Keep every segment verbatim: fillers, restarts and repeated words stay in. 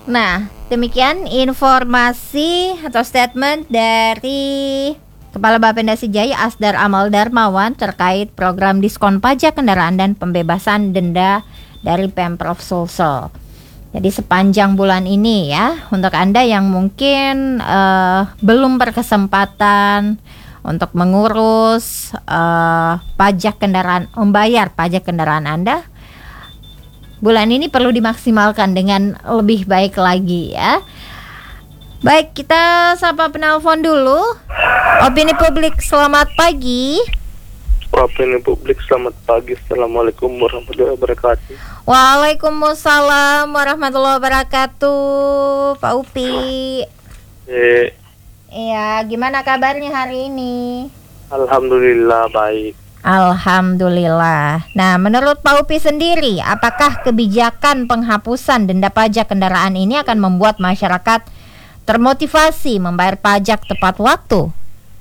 Nah, demikian informasi atau statement dari Kepala Bapendasi Jaya Asdar Amal Darmawan terkait program diskon pajak kendaraan dan pembebasan denda dari Pemprov Sulsel. Jadi sepanjang bulan ini ya, untuk Anda yang mungkin uh, belum berkesempatan untuk mengurus uh, pajak kendaraan, membayar pajak kendaraan Anda, bulan ini perlu dimaksimalkan dengan lebih baik lagi ya. Baik, kita sapa penelpon dulu. Opini publik, selamat pagi. Opini publik, selamat pagi. Assalamualaikum warahmatullahi wabarakatuh. Waalaikumsalam warahmatullahi wabarakatuh, Pak Upi. Eh, Iya, gimana kabarnya hari ini? Alhamdulillah baik. Alhamdulillah. Nah, menurut Pak Upi sendiri, apakah kebijakan penghapusan denda pajak kendaraan ini akan membuat masyarakat termotivasi membayar pajak tepat waktu?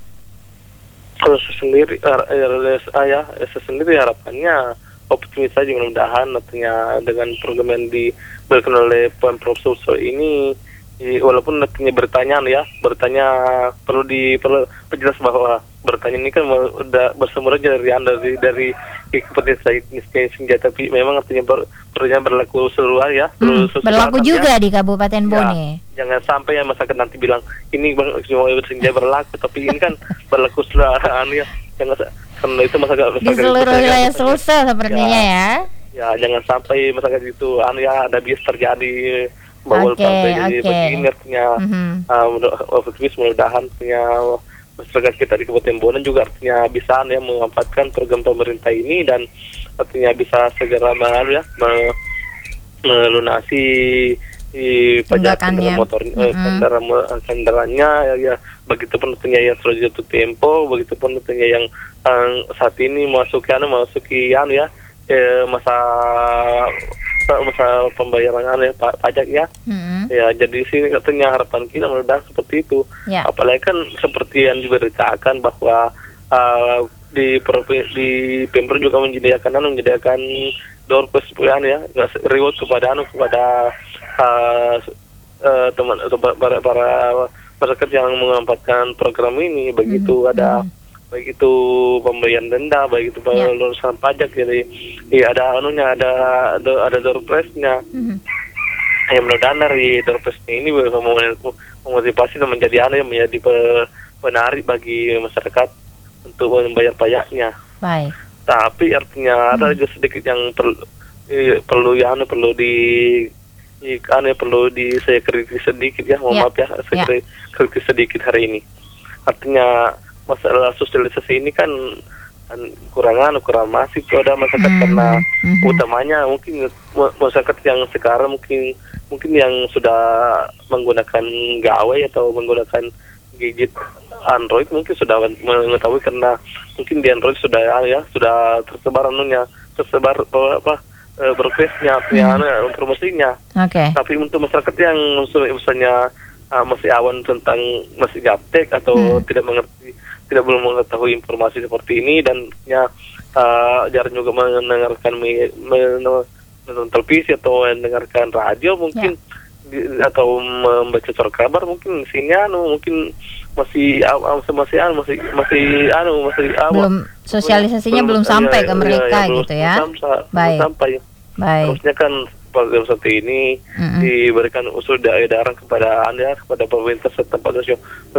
Kalau saya sendiri, saya, saya sendiri harapannya optimis saja, mudah-mudahan nantinya dengan program yang diberikan oleh Pemprov Sulsel ini, walaupun nantinya bertanya ya, bertanya perlu di perlu perjelas bahwa bertanya ini kan udah bersumber aja dari anda dari dari kepentingan saya miskin, tapi memang artinya ber, perlunya berlaku seluruh ya. Hmm, berlaku juga ya. Di Kabupaten Ya, Bone. jangan sampai ya masyarakat nanti bilang ini bang cuma senja berlaku, tapi ini kan berlaku seluruh ya. Jangan karena itu masyarakat Di seluruh wilayah Sulsel sepertinya ya. Ya, ya jangan sampai masyarakat itu anu ya ada bias terjadi bahwa Oke, sampai jadi oke. begini artinya Mhm. uh, optimis mudah-mudahan artinya masyarakat kita di Kabupaten Bone juga artinya bisa ya memanfaatkan program pemerintah ini dan artinya bisa segera mengalu ya me- melunasi i, pajak Tunggakannya. kendaraan motor Mhm. eh, kendaraan kendaraannya ya, ya begitupun tentunya yang sudah jatuh tempo, begitupun tentunya yang eh, saat ini masuki anu masuki anu ya eh, masa masa pembayaran anu ya pa- pajak ya. Mhm. Ya, jadi sini katanya harapan kita mudah seperti itu. Ya. Apalagi kan seperti yang diberitakan bahwa uh, di provinsi di Pemprov juga menyediakan anu menyediakan door prize ya, reward kepada anu kepada uh, uh, teman atau para para masyarakat yang memanfaatkan program ini, begitu Mhm. ada Mhm. baik itu pemberian denda, baik itu Ya. pelunasan pajak, jadi ya ada anunya ada ada, ada door prize-nya. Mhm. Ya mudah-mudahan dari door prize ini bisa mem- memotivasi dan menjadi anu yang menjadi pe- penarik bagi masyarakat untuk membayar pajaknya. Baik. Tapi artinya ada juga sedikit yang perlu eh, perlu ya anu perlu di i- anu ya, perlu di saya kritis sedikit ya, mohon Ya. maaf ya, saya Ya. kri- kritis sedikit hari ini. Artinya masalah sosialisasi ini kan kan kurang anu kurang masif pada masyarakat Hmm, karena mhm. utamanya mungkin ma- masyarakat yang sekarang mungkin mungkin yang sudah menggunakan gawai atau menggunakan gadget Android mungkin sudah mengetahui karena mungkin di Android sudah ya sudah tersebar anunya tersebar apa, apa eh, broadcast-nya Hmm. anu, promosinya. Oke. Tapi untuk masyarakat yang misalnya uh, masih awan tentang masih gaptek atau Hmm. tidak mengerti tidak belum mengetahui informasi seperti ini dan ya uh, jarang juga mendengarkan me, me, menonton televisi atau mendengarkan radio mungkin di, atau membaca surat kabar mungkin sini anu mungkin masih uh, masih anu masih masih anu masih uh, Belum sosialisasinya belum, sampai ke mereka belum gitu ya. sampai, belum Baik. sampai. Baik. Harusnya kan program seperti ini Mm-mm. diberikan usul edaran kepada anda kepada pemerintah setempat